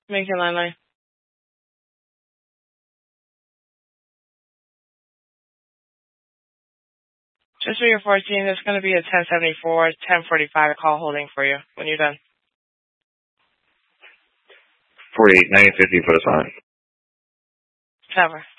Make your line. Just for your 14, there's going to be a 1074, 1045 call holding for you when you're done. 48, 9050, put us on. Cover.